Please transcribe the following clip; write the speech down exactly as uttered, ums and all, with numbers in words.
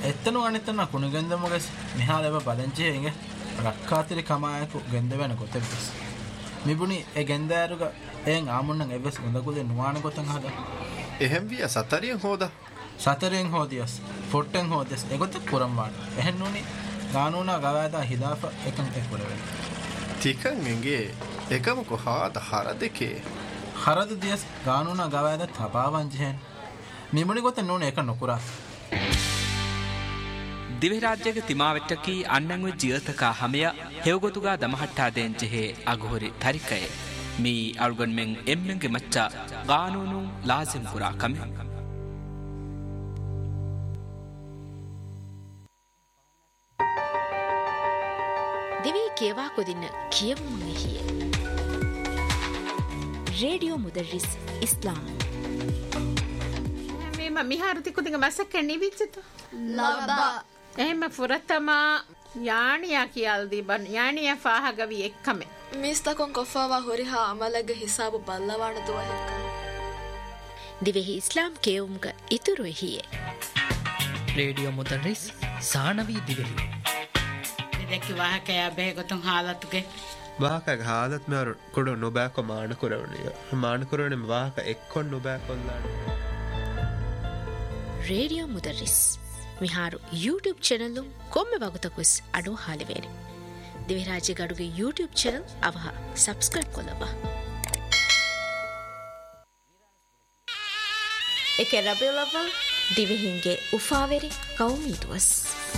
එත්තනු අනිත්තන කුණු ගෙන්දමුගෙස් මිහාලෙව බදංචේ ඉංගෙ රක්කාතිරි කමායකු ගෙන්දවෙන කොතෙවිස් මිබුණි ඒ ගෙන්දෑරුග එයෙන් ආමුන්නන් එවස් ගොඳකුලේ නුවාන ගොතන් හද එහෙම් විය සතරියෙන් හොදා සතරෙන් හෝදියස් ෆොට්ටෙන් හෝදස් එගොත කුරම්වාඩ එහෙන් නුනි ගානුනා ගවායදා හිදාෆ එකන් එක්කුරවෙන තිකන් එංගේ එකම කොහාද හර දෙකේ හරද දියස් ගානුනා ගවායදා තබාවංජහෙන් මිමුණි ගොත නුන එක නොකුරා දිවි රාජ්‍යක තිමාවෙට්ටකී අන්නංව ජීවිතකා හමය හෙවගොතුගා දමහට්ටා දෙන්ජෙහෙ අගහොරි තරිකය මේ අල්ගොන් මෙන් එම්මෙන්ගේ මච්චා ගානුනු ලාසිම් කුරා කමෙ දිවි කියවා කොදින්න කියවුම් එහිය රේඩියෝ මුදරිස් ඉස්ලාම් මේම මිහාරති කුදින්ග මසක්ක නිවිච්චත ලබා එහෙම ෆුරතමා යානියා කියල්දී බන් යානියා ෆාහගවි එක්කම මිස්තකොන් කොෆාවා හොරිහා අමලග හිසාබු බල්ලවාන දුවහෙක්ක දිවෙහි ඉස්ලාම් කියවුම්ග ඉතුරු එහිය රේඩියෝ මුදරිස් සානවී දිවෙහි ಇದಕ್ಕೆ ವಾಹಕಯ ಬೇಗೊತ್ತು ಹಾಲತ್ಗೆ ವಾಹಕ ಹಾಲತ್ ಮೇರು ಕೊಡು ನುಬಾಕೊ ಮಾನಕುರವಣಿಯ ಮಾನಕುರವಣಿ ವಾಹಕ ಎಕ್ಕೊಂಡು ನುಬಾಕೊಲ್ಲ radio ಮುದರ್ರಿಸ್ ವಿಹಾರು YouTube channel ಕೊಮ್ಮೆ ವಗುತಕುಸ್ ಅಡು ಹಾಲಿವೇನೆ ದಿವಿರಾಜಿ ಗಡುಗೆ YouTube channel ಅವಹ subscribe ಕೊಲ್ಲವ ಏಕೆ ರಬಿಯುಲ್ ಅವ್ವಲ್ ದಿವಿಹಿಂಗೆ ಉಫಾವೆರಿ ಕೌಮೀದುವಸ್